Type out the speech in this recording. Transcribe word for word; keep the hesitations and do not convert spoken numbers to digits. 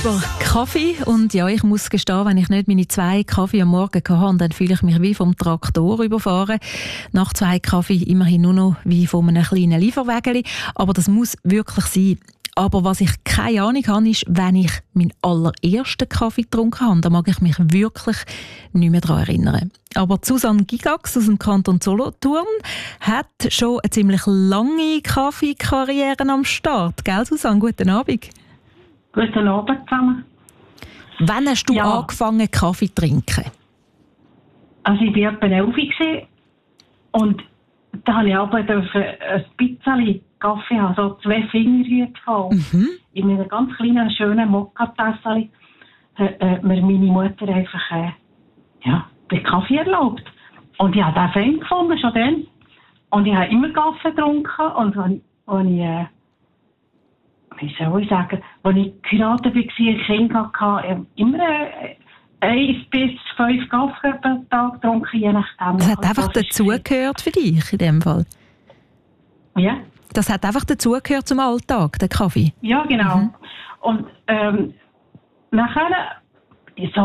über Kaffee. Und ja, ich muss gestehen, wenn ich nicht meine zwei Kaffee am Morgen hatte, dann fühle ich mich wie vom Traktor überfahren. Nach zwei Kaffee immerhin nur noch wie von einem kleinen Lieferwägeli. Aber das muss wirklich sein. Aber was ich keine Ahnung habe, ist, wenn ich meinen allerersten Kaffee getrunken habe, da mag ich mich wirklich nicht mehr daran erinnern. Aber Susanne Gigax aus dem Kanton Solothurn hat schon eine ziemlich lange Kaffeekarriere am Start. Gell, Susanne? Guten Abend. Guten Abend zusammen. Wann hast du ja. angefangen, Kaffee zu trinken? Also ich war etwa elf und da habe ich aber ein bisschen Kaffee haben, so zwei Finger voll. Mhm. In einer ganz kleinen, schönen Mokka-Tasse hat äh, mir meine Mutter einfach äh, ja, den Kaffee erlaubt. Und ich habe den fein gefunden, schon dann. Und ich habe immer Kaffee getrunken. Und wenn, wenn ich, äh, wie soll ich sagen, als ich geheiratet war, ein Kind hatte, ich immer äh, eins bis fünf Kaffee pro Tag getrunken, je nachdem. Das hat einfach dazugehört für dich in dem Fall? Ja. Das hat einfach dazugehört zum Alltag, der Kaffee? Ja, genau. Mhm. Und ähm, nachher, so